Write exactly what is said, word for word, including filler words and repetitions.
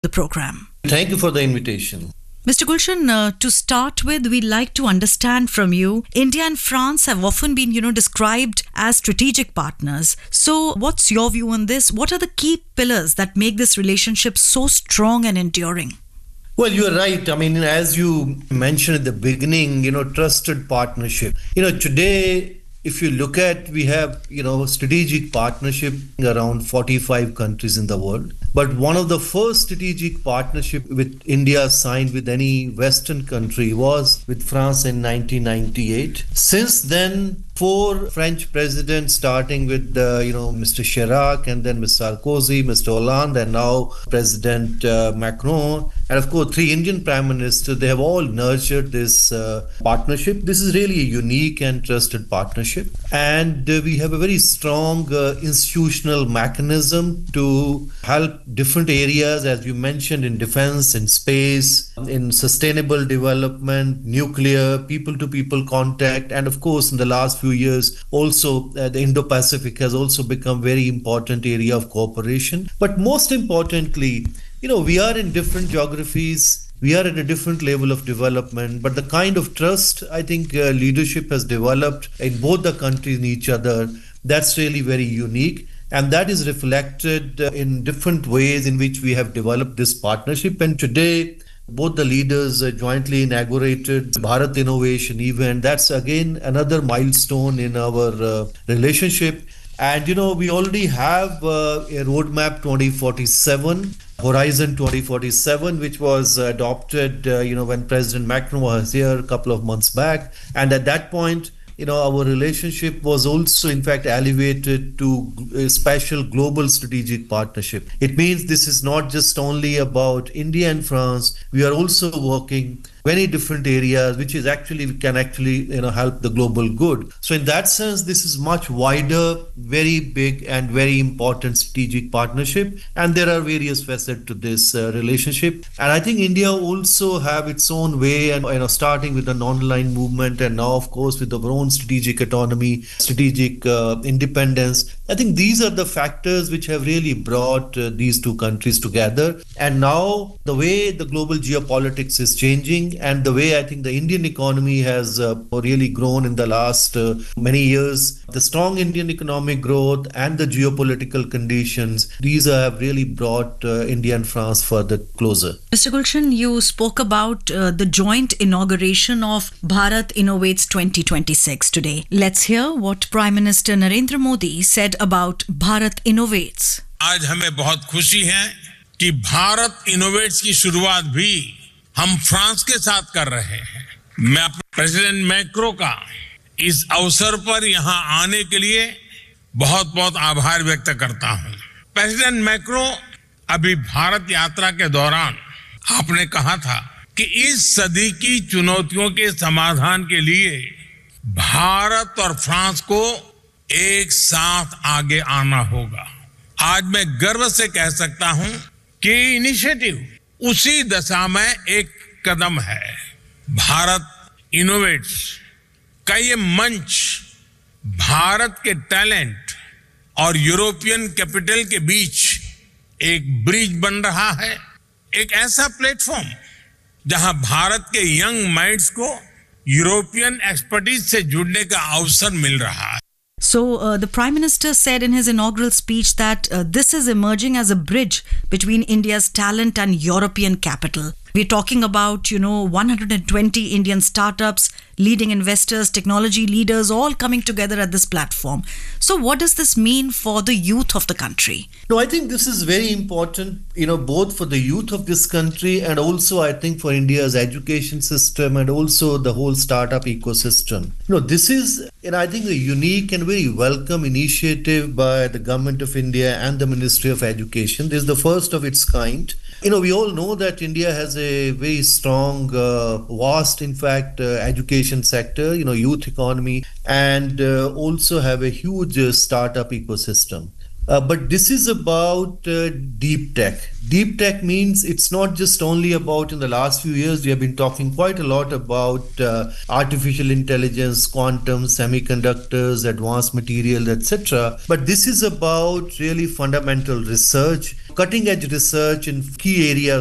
the program. Thank you for the invitation. Mister Gulshan, uh, to start with, we'd like to understand from you, India and France have often been, you know, described as strategic partners. So what's your view on this? What are the key pillars that make this relationship so strong and enduring? Well, you're right. I mean, as you mentioned at the beginning, you know, trusted partnership. You know, today, if you look at, we have, you know, strategic partnership around forty-five countries in the world. But one of the first strategic partnership with India signed with any Western country was with France in nineteen ninety-eight. Since then, four French presidents, starting with, uh, you know, Mister Chirac and then Mister Sarkozy, Mister Hollande, and now President uh, Macron, and of course, three Indian prime ministers, they have all nurtured this uh, partnership. This is really a unique and trusted partnership. And uh, we have a very strong uh, institutional mechanism to help different areas, as you mentioned, in defense, in space, in sustainable development, nuclear, people-to-people contact, and of course, in the last few years, also uh, the Indo-Pacific has also become very important area of cooperation. But most importantly, you know, we are in different geographies. We are at a different level of development, but the kind of trust I think uh, leadership has developed in both the countries in each other, that's really very unique. And that is reflected uh, in different ways in which we have developed this partnership. And today, both the leaders uh, jointly inaugurated Bharat Innovation event. That's again another milestone in our uh, relationship. And, you know, we already have uh, a roadmap twenty forty-seven, Horizon twenty forty-seven, which was adopted, uh, you know, when President Macron was here a couple of months back. And at that point, you know, our relationship was also, in fact, elevated to a special global strategic partnership. It means this is not just only about India and France. We are also working many different areas, which is actually can actually you know help the global good. So in that sense, this is much wider, very big and very important strategic partnership. And there are various facets to this uh, relationship. And I think India also have its own way, and you know starting with the non-aligned movement, and now of course with our own strategic autonomy, strategic uh, independence. I think these are the factors which have really brought uh, these two countries together. And now the way the global geopolitics is changing, and the way I think the Indian economy has uh, really grown in the last uh, many years, the strong Indian economic growth and the geopolitical conditions, these have really brought uh, India and France further closer. Mister Gulshan, you spoke about uh, the joint inauguration of Bharat Innovates twenty twenty-six today. Let's hear what Prime Minister Narendra Modi said about Bharat Innovates. आज हमें बहुत खुशी है कि Bharat innovates की शुरुआत भी हम फ्रांस के साथ कर रहे हैं। मैं प्रेसिडेंट मैक्रो का इस अवसर पर यहां आने के लिए बहुत बहुत आभार व्यक्त करता हूं। प्रेसिडेंट मैक्रो अभी भारत यात्रा के दौरान आपने कहा था कि इस सदी की चुनौतियों के समाधान के लिए भारत और फ्रांस को एक साथ आगे आना होगा। आज मैं गर्व से कह सकता हूं कि इनिशिएटिव उसी दशा में एक कदम है। भारत इनोवेट्स का ये मंच भारत के टैलेंट और यूरोपियन कैपिटल के बीच एक ब्रिज बन रहा है, एक ऐसा प्लेटफॉर्म जहां भारत के यंग माइंड्स को यूरोपियन एक्सपर्टीज से जुड़ने का अवसर मिल रहा है। So uh, the Prime Minister said in his inaugural speech that uh, this is emerging as a bridge between India's talent and European capital. We're talking about, you know, one hundred twenty Indian startups, leading investors, technology leaders, all coming together at this platform. So what does this mean for the youth of the country? No, I think this is very important, you know, both for the youth of this country and also I think for India's education system and also the whole startup ecosystem. You know, this is, you know, I think a unique and very welcome initiative by the Government of India and the Ministry of Education. This is the first of its kind. You know, we all know that India has a very strong, uh, vast, in fact, uh, education sector, you know, youth economy, and uh, also have a huge uh, startup ecosystem. Uh, but this is about uh, deep tech. Deep tech means it's not just only about, in the last few years, we have been talking quite a lot about uh, artificial intelligence, quantum, semiconductors, advanced materials, et cetera. But this is about really fundamental research, cutting edge research in key areas